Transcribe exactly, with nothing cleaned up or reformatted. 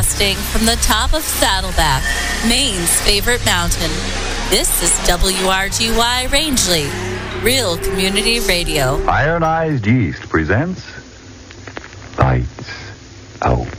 Broadcasting from the top of Saddleback, Maine's favorite mountain. This is W R G Y Rangeley, Real Community Radio. Ironized Yeast presents Lights Out.